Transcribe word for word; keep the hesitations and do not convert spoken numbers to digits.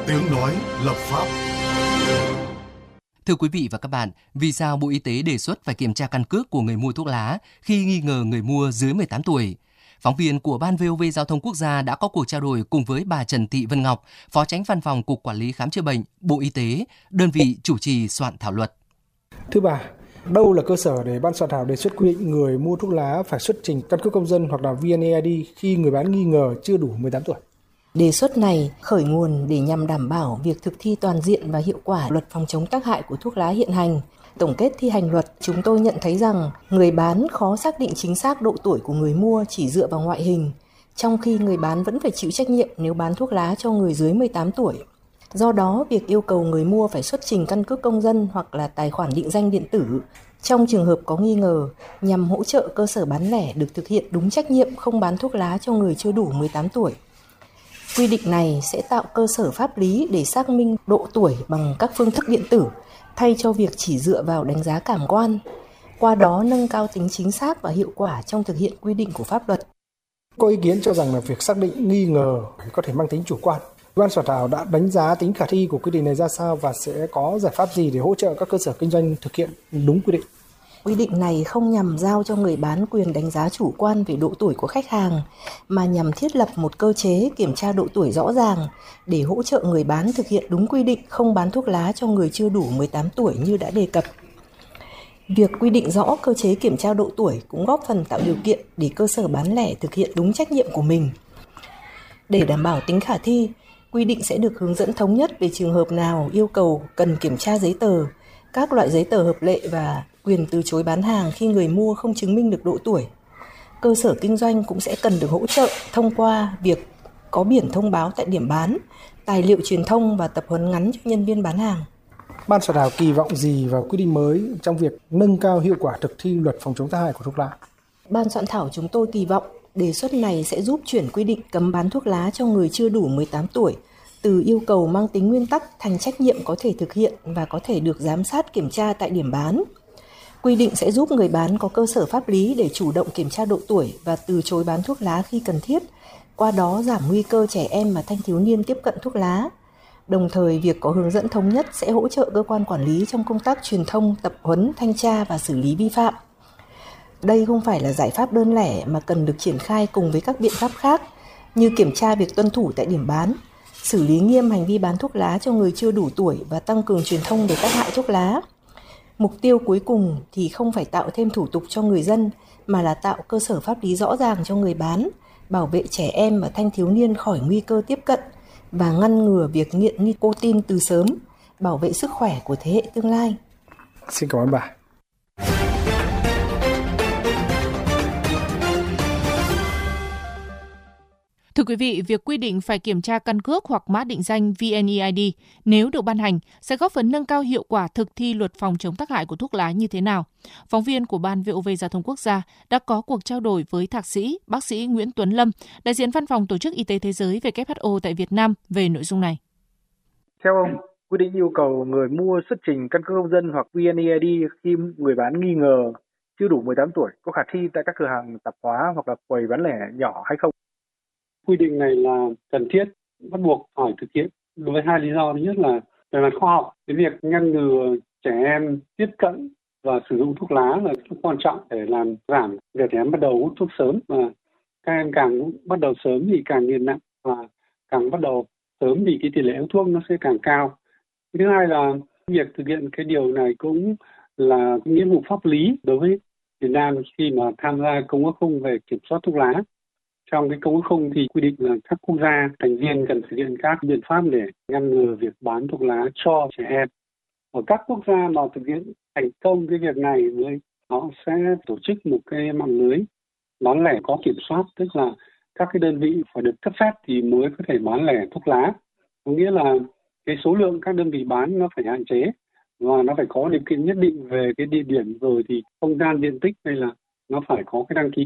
Tiếng nói lập pháp. Thưa quý vị và các bạn, vì sao Bộ Y tế đề xuất phải kiểm tra căn cước của người mua thuốc lá khi nghi ngờ người mua dưới mười tám tuổi? Phóng viên của Ban vê o vê Giao thông Quốc gia đã có cuộc trao đổi cùng với bà Trần Thị Vân Ngọc, Phó Chánh Văn phòng Cục Quản lý Khám chữa bệnh, Bộ Y tế, đơn vị chủ trì soạn thảo luật. Thưa bà, đâu là cơ sở để ban soạn thảo đề xuất quy định người mua thuốc lá phải xuất trình căn cước công dân hoặc là vê en a i đê khi người bán nghi ngờ chưa đủ mười tám tuổi? Đề xuất này khởi nguồn để nhằm đảm bảo việc thực thi toàn diện và hiệu quả luật phòng chống tác hại của thuốc lá hiện hành. Tổng kết thi hành luật, chúng tôi nhận thấy rằng người bán khó xác định chính xác độ tuổi của người mua chỉ dựa vào ngoại hình, trong khi người bán vẫn phải chịu trách nhiệm nếu bán thuốc lá cho người dưới mười tám tuổi. Do đó, việc yêu cầu người mua phải xuất trình căn cước công dân hoặc là tài khoản định danh điện tử trong trường hợp có nghi ngờ nhằm hỗ trợ cơ sở bán lẻ được thực hiện đúng trách nhiệm không bán thuốc lá cho người chưa đủ mười tám tuổi. Quy định này sẽ tạo cơ sở pháp lý để xác minh độ tuổi bằng các phương thức điện tử thay cho việc chỉ dựa vào đánh giá cảm quan, qua đó nâng cao tính chính xác và hiệu quả trong thực hiện quy định của pháp luật. Có ý kiến cho rằng là việc xác định nghi ngờ có thể mang tính chủ quan. Ban soạn thảo đã đánh giá tính khả thi của quy định này ra sao và sẽ có giải pháp gì để hỗ trợ các cơ sở kinh doanh thực hiện đúng quy định? Quy định này không nhằm giao cho người bán quyền đánh giá chủ quan về độ tuổi của khách hàng, mà nhằm thiết lập một cơ chế kiểm tra độ tuổi rõ ràng để hỗ trợ người bán thực hiện đúng quy định không bán thuốc lá cho người chưa đủ mười tám tuổi như đã đề cập. Việc quy định rõ cơ chế kiểm tra độ tuổi cũng góp phần tạo điều kiện để cơ sở bán lẻ thực hiện đúng trách nhiệm của mình. Để đảm bảo tính khả thi, quy định sẽ được hướng dẫn thống nhất về trường hợp nào yêu cầu cần kiểm tra giấy tờ, các loại giấy tờ hợp lệ và quyền từ chối bán hàng khi người mua không chứng minh được độ tuổi. Cơ sở kinh doanh cũng sẽ cần được hỗ trợ thông qua việc có biển thông báo tại điểm bán, tài liệu truyền thông và tập huấn ngắn cho nhân viên bán hàng. Ban soạn thảo kỳ vọng gì vào quy định mới trong việc nâng cao hiệu quả thực thi luật phòng chống tác hại của thuốc lá? Ban soạn thảo chúng tôi kỳ vọng đề xuất này sẽ giúp chuyển quy định cấm bán thuốc lá cho người chưa đủ mười tám tuổi từ yêu cầu mang tính nguyên tắc thành trách nhiệm có thể thực hiện và có thể được giám sát kiểm tra tại điểm bán. Quy định sẽ giúp người bán có cơ sở pháp lý để chủ động kiểm tra độ tuổi và từ chối bán thuốc lá khi cần thiết, qua đó giảm nguy cơ trẻ em và thanh thiếu niên tiếp cận thuốc lá. Đồng thời, việc có hướng dẫn thống nhất sẽ hỗ trợ cơ quan quản lý trong công tác truyền thông, tập huấn, thanh tra và xử lý vi phạm. Đây không phải là giải pháp đơn lẻ mà cần được triển khai cùng với các biện pháp khác như kiểm tra việc tuân thủ tại điểm bán, xử lý nghiêm hành vi bán thuốc lá cho người chưa đủ tuổi và tăng cường truyền thông về tác hại thuốc lá. Mục tiêu cuối cùng thì không phải tạo thêm thủ tục cho người dân mà là tạo cơ sở pháp lý rõ ràng cho người bán, bảo vệ trẻ em và thanh thiếu niên khỏi nguy cơ tiếp cận và ngăn ngừa việc nghiện nicotine từ sớm, bảo vệ sức khỏe của thế hệ tương lai. Xin cảm ơn bà. Thưa quý vị, việc quy định phải kiểm tra căn cước hoặc mã định danh vê en a i đê nếu được ban hành sẽ góp phần nâng cao hiệu quả thực thi luật phòng chống tác hại của thuốc lá như thế nào? Phóng viên của Ban vê o vê Giao thông Quốc gia đã có cuộc trao đổi với Thạc sĩ, bác sĩ Nguyễn Tuấn Lâm, đại diện Văn phòng Tổ chức Y tế Thế giới W H O tại Việt Nam về nội dung này. Theo ông, quy định yêu cầu người mua xuất trình căn cước công dân hoặc vê en a i đê khi người bán nghi ngờ chưa đủ mười tám tuổi có khả thi tại các cửa hàng tạp hóa hoặc là quầy bán lẻ nhỏ hay không? Quy định này là cần thiết, bắt buộc phải thực hiện với hai lý do. Thứ nhất là về mặt khoa học, cái việc ngăn ngừa trẻ em tiếp cận và sử dụng thuốc lá là rất quan trọng để làm giảm việc trẻ em bắt đầu hút thuốc sớm, và các em càng bắt đầu sớm thì càng nghiện nặng, và càng bắt đầu sớm thì cái tỷ lệ hút thuốc nó sẽ càng cao. Thứ hai là việc thực hiện cái điều này cũng là nghĩa vụ pháp lý đối với Việt Nam khi mà tham gia công ước khung về kiểm soát thuốc lá. Trong cái công ước khung thì quy định là các quốc gia thành viên cần thực hiện các biện pháp để ngăn ngừa việc bán thuốc lá cho trẻ em. Ở các quốc gia mà thực hiện thành công cái việc này, họ sẽ tổ chức một cái mạng lưới bán lẻ có kiểm soát, tức là các cái đơn vị phải được cấp phép thì mới có thể bán lẻ thuốc lá. Có nghĩa là cái số lượng các đơn vị bán nó phải hạn chế và nó phải có điều kiện nhất định về cái địa điểm, rồi thì không gian diện tích hay là nó phải có cái đăng ký